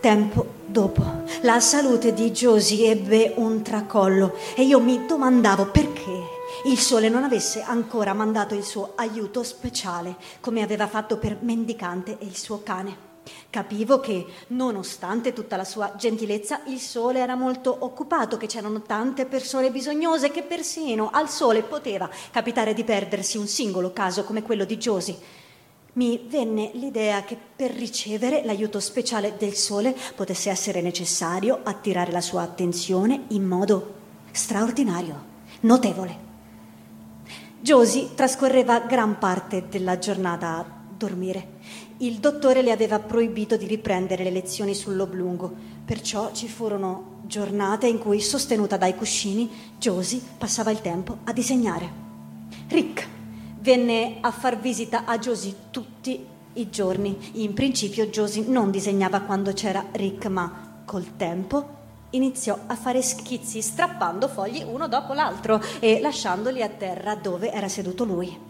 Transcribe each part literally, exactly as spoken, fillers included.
Tempo dopo, la salute di Josie ebbe un tracollo e io mi domandavo perché il sole non avesse ancora mandato il suo aiuto speciale, come aveva fatto per Mendicante e il suo cane. Capivo che, nonostante tutta la sua gentilezza, il sole era molto occupato, che c'erano tante persone bisognose, che persino al sole poteva capitare di perdersi un singolo caso come quello di Josie. Mi venne l'idea che per ricevere l'aiuto speciale del sole potesse essere necessario attirare la sua attenzione in modo straordinario, notevole. Josie trascorreva gran parte della giornata a dormire. Il dottore le aveva proibito di riprendere le lezioni sull'oblungo, perciò ci furono giornate in cui, sostenuta dai cuscini, Josie passava il tempo a disegnare. Rick venne a far visita a Josie tutti i giorni. In principio Josie non disegnava quando c'era Rick, ma col tempo iniziò a fare schizzi strappando fogli uno dopo l'altro e lasciandoli a terra dove era seduto lui.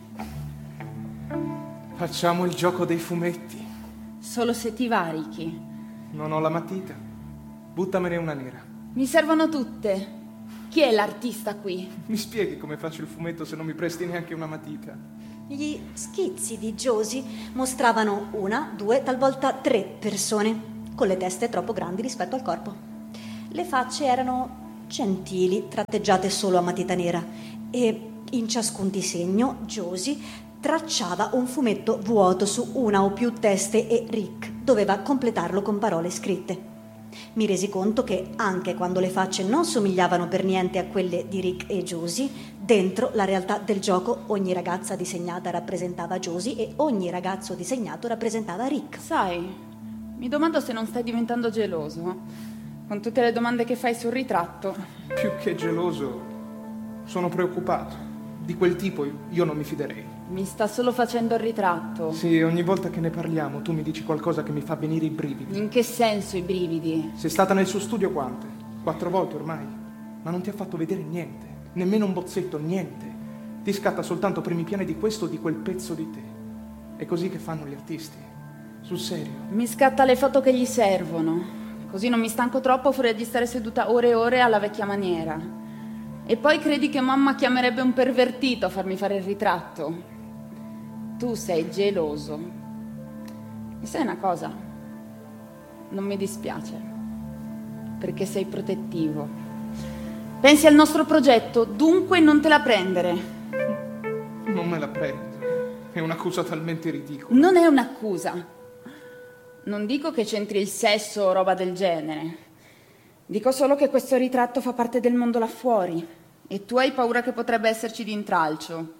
Facciamo il gioco dei fumetti. Solo se ti varichi. Non ho la matita. Buttamene una nera. Mi servono tutte. Chi è l'artista qui? Mi spieghi come faccio il fumetto se non mi presti neanche una matita? Gli schizzi di Josie mostravano una, due, talvolta tre persone, con le teste troppo grandi rispetto al corpo. Le facce erano gentili, tratteggiate solo a matita nera, e in ciascun disegno Josie tracciava un fumetto vuoto su una o più teste e Rick doveva completarlo con parole scritte. Mi resi conto che anche quando le facce non somigliavano per niente a quelle di Rick e Josie, dentro la realtà del gioco ogni ragazza disegnata rappresentava Josie e ogni ragazzo disegnato rappresentava Rick. Sai, mi domando se non stai diventando geloso con tutte le domande che fai sul ritratto. Più che geloso, sono preoccupato. Di quel tipo io non mi fiderei. Mi sta solo facendo il ritratto. Sì, ogni volta che ne parliamo tu mi dici qualcosa che mi fa venire i brividi. In che senso i brividi? Sei stata nel suo studio quante? Quattro volte ormai? Ma non ti ha fatto vedere niente, nemmeno un bozzetto, niente. Ti scatta soltanto primi piani di questo o di quel pezzo di te. È così che fanno gli artisti. Sul serio. Mi scatta le foto che gli servono. Così non mi stanco troppo fuori di stare seduta ore e ore alla vecchia maniera. E poi credi che mamma chiamerebbe un pervertito a farmi fare il ritratto? Tu sei geloso. E sai una cosa? Non mi dispiace, perché sei protettivo. Pensi al nostro progetto, dunque non te la prendere. Non me la prendo. È un'accusa talmente ridicola. Non è un'accusa. Non dico che c'entri il sesso o roba del genere. Dico solo che questo ritratto fa parte del mondo là fuori e tu hai paura che potrebbe esserci di intralcio.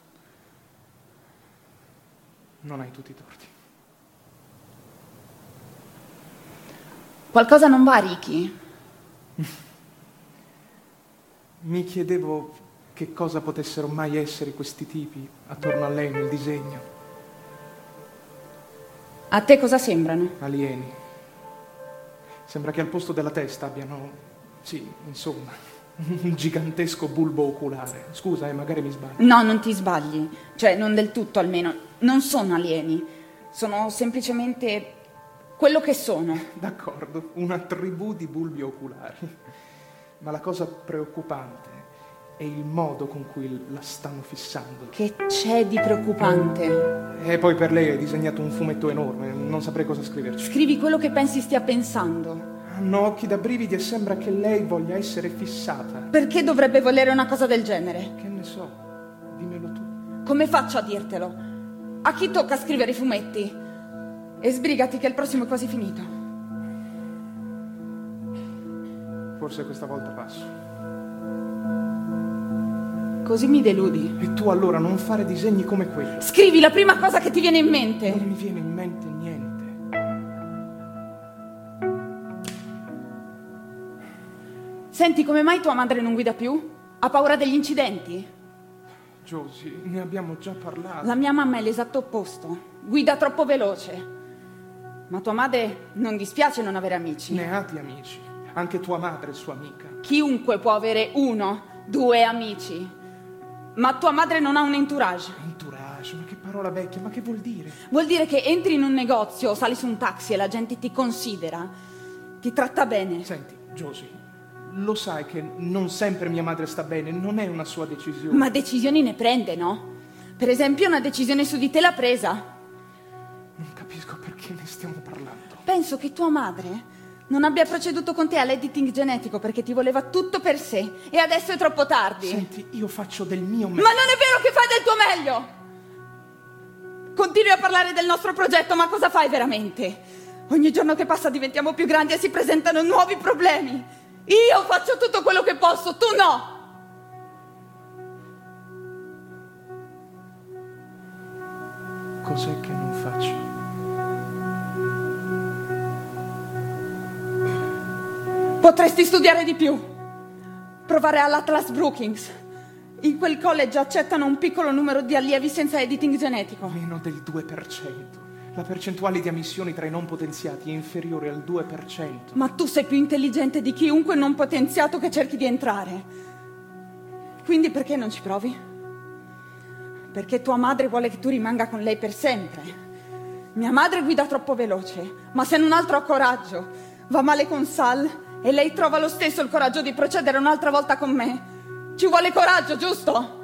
Non hai tutti i torti. Qualcosa non va, Ricky? Mi chiedevo che cosa potessero mai essere questi tipi attorno a lei nel disegno. A te cosa sembrano? Alieni. Sembra che al posto della testa abbiano, sì, insomma, un gigantesco bulbo oculare. Scusa, eh, magari mi sbaglio. No, non ti sbagli. Cioè, non del tutto almeno. Non sono alieni. Sono semplicemente quello che sono. D'accordo, una tribù di bulbi oculari. Ma la cosa preoccupante è il modo con cui la stanno fissando. Che c'è di preoccupante? E poi per lei hai disegnato un fumetto enorme, non saprei cosa scriverci. Scrivi quello che pensi stia pensando. Hanno occhi da brividi e sembra che lei voglia essere fissata. Perché dovrebbe volere una cosa del genere? Che ne so, dimmelo tu. Come faccio a dirtelo? A chi tocca scrivere i fumetti? E sbrigati che il prossimo è quasi finito. Forse questa volta passo. Così mi deludi. E tu allora non fare disegni come quello. Scrivi la prima cosa che ti viene in mente. Non mi viene in mente niente. Senti, come mai tua madre non guida più? Ha paura degli incidenti? Josie, ne abbiamo già parlato. La mia mamma è l'esatto opposto. Guida troppo veloce. Ma tua madre non dispiace non avere amici. Ne ha di amici. Anche tua madre è sua amica. Chiunque può avere uno, due amici. Ma tua madre non ha un entourage. Entourage? Ma che parola vecchia, ma che vuol dire? Vuol dire che entri in un negozio, sali su un taxi e la gente ti considera. Ti tratta bene. Senti, Josie, lo sai che non sempre mia madre sta bene, non è una sua decisione. Ma decisioni ne prende, no? Per esempio una decisione su di te l'ha presa. Non capisco perché ne stiamo parlando. Penso che tua madre non abbia proceduto con te all'editing genetico perché ti voleva tutto per sé e adesso è troppo tardi. Senti, io faccio del mio meglio. Ma non è vero che fai del tuo meglio! Continui a parlare del nostro progetto, ma cosa fai veramente? Ogni giorno che passa diventiamo più grandi e si presentano nuovi problemi. Io faccio tutto quello che posso, tu no! Cos'è che non faccio? Potresti studiare di più. Provare all'Atlas Brookings. In quel college accettano un piccolo numero di allievi senza editing genetico. Meno del due per cento. La percentuale di ammissioni tra i non potenziati è inferiore al due per cento. Ma tu sei più intelligente di chiunque non potenziato che cerchi di entrare. Quindi perché non ci provi? Perché tua madre vuole che tu rimanga con lei per sempre. Mia madre guida troppo veloce, ma se non altro ha coraggio. Va male con Sal e lei trova lo stesso il coraggio di procedere un'altra volta con me. Ci vuole coraggio, giusto?